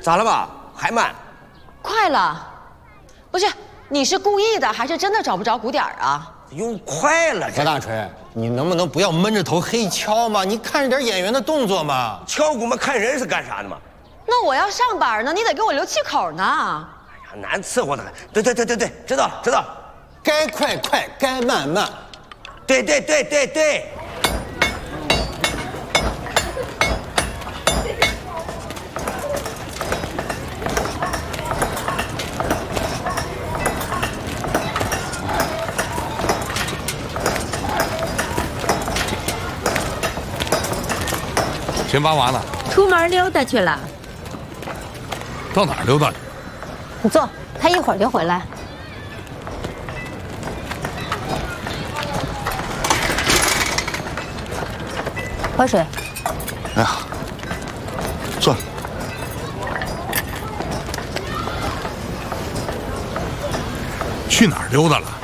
咋了吧？还慢？ 快了，不是？你是故意的，还是真的找不着鼓点啊？ 又快了， 何大锤，你能不能不要闷着头黑敲嘛？你看着点演员的动作嘛。 敲鼓嘛，看人是干啥的嘛？ 那我要上班呢，你得给我留气口呢。 哎呀，难伺候的很。对，知道了。 该快快，该慢慢。 对。 先忙完了， 出门溜达去了。 到哪儿溜达去？ 你坐，他一会儿就回来。喝水。 哎呀，坐。 去哪儿溜达了？